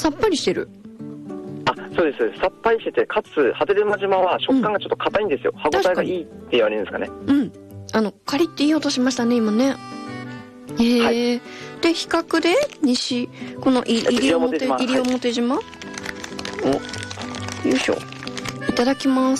さっぱりしてる。 あ、そうです。さっぱりしてて、かつ波照間島は食感がちょっと硬いんですよ。歯応えがいいって言われるんですかね。 うん。カリっていい音しましたね、今ね。へえ、はい。で、比較でこの西表島、お、よいしょ。いただきます。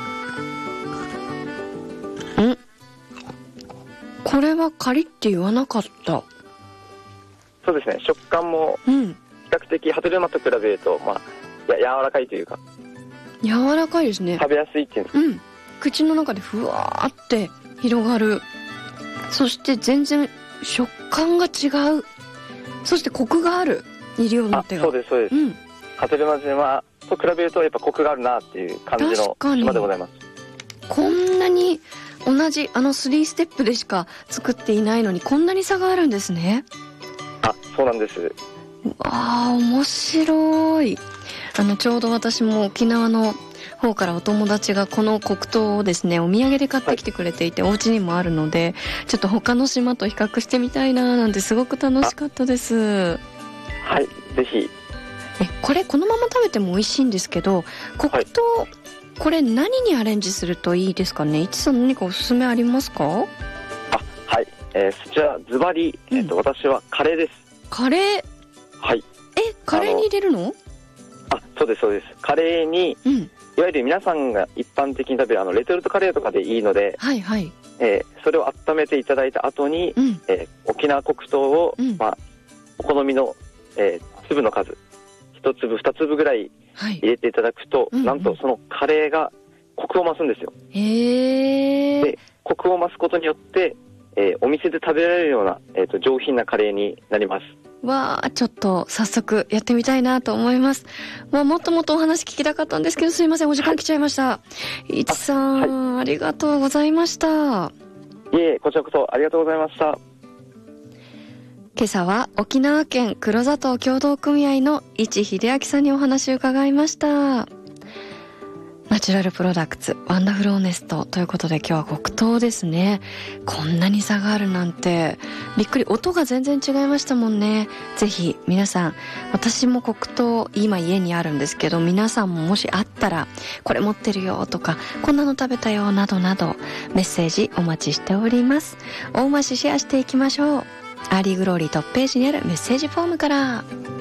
これはカリって言わなかった。 そうですね。食感も比較的波照間と比べると、柔らかいというか。 柔らかいですね。 食べやすいっていうんですか。 口の中でふわーって広がる。そして全然食感が違う。そしてコクがある。西表が。 そうです。波照間島と比べるとやっぱコクがあるなっていう感じの島でございます。 こんなに同じ3ステップでしか作っていないのにこんなに差があるんですね。 そうなんです。 面白い。ちょうど私も沖縄の方からお友達がこの黒糖をですね、お土産で買ってきてくれていて、お家にもあるので、ちょっと他の島と比較してみたいななんてすごく楽しかったです。 はい、ぜひ。 このまま食べても美味しいんですけど、黒糖、これ何にアレンジするといいですかね。いちさん何かおすすめありますか？ はい、そちらズバリ、私はカレーです。 カレー？ はい。 カレーに入れるの？ そうです。カレーに、いわゆる皆さんが一般的に食べるレトルトカレーとかでいいので、 はいはい。 それを温めていただいた後に、沖縄黒糖を、お好みの、粒の数1粒2粒ぐらい入れていただくと、なんとそのカレーがコクを増すんですよ。で、コクを増すことによって、お店で食べられるような、上品なカレーになります。 ちょっと早速やってみたいなと思います。もっともっとお話聞きたかったんですけど、すいません、お時間来ちゃいました。いちさん、ありがとうございました。 いえ、こちらこそありがとうございました。 今朝は沖縄県黒砂糖協同組合の市秀明さんにお話を伺いました。ナチュラルプロダクツワンダフルオネストということで、今日は黒糖ですね。こんなに差があるなんてびっくり。音が全然違いましたもんね。ぜひ皆さん、私も黒糖今家にあるんですけど、皆さんももしあったらこれ持ってるよとか、こんなの食べたよなどなどメッセージお待ちしております。大増しシェアしていきましょう。アーリーグローリートップページにあるメッセージフォームから。